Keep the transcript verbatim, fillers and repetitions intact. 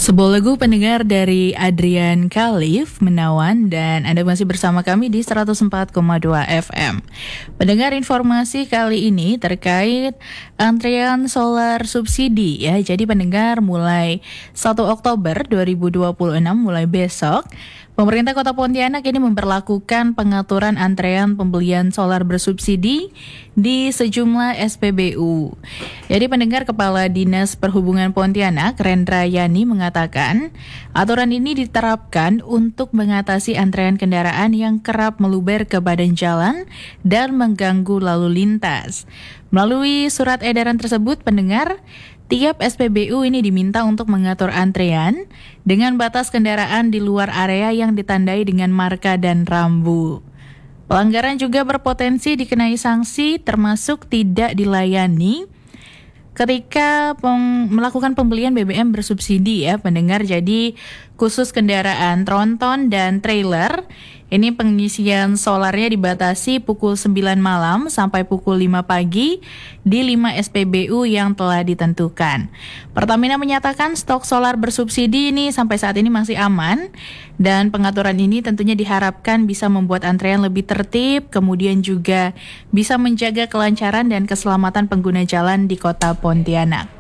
Sebuah lagu pendengar dari Adrian Khalif, Menawan, dan Anda masih bersama kami di seratus empat koma dua F M. Pendengar, informasi kali ini terkait antrean solar subsidi ya. Jadi pendengar, mulai satu Oktober dua ribu dua puluh enam, mulai besok, pemerintah Kota Pontianak ini memperlakukan pengaturan antrean pembelian solar bersubsidi di sejumlah S P B U. Jadi pendengar, Kepala Dinas Perhubungan Pontianak, Rendra Yani, mengatakan aturan ini diterapkan untuk mengatasi antrean kendaraan yang kerap meluber ke badan jalan dan mengganggu lalu lintas. Melalui surat edaran tersebut, pendengar, tiap S P B U ini diminta untuk mengatur antrean dengan batas kendaraan di luar area yang ditandai dengan marka dan rambu. Pelanggaran juga berpotensi dikenai sanksi, termasuk tidak dilayani ketika peng- melakukan pembelian B B M bersubsidi ya pendengar. Jadi khusus kendaraan tronton dan trailer, ini pengisian solarnya dibatasi pukul sembilan malam sampai pukul lima pagi di lima S P B U yang telah ditentukan. Pertamina menyatakan stok solar bersubsidi ini sampai saat ini masih aman, dan pengaturan ini tentunya diharapkan bisa membuat antrean lebih tertib, kemudian juga bisa menjaga kelancaran dan keselamatan pengguna jalan di Kota Pontianak.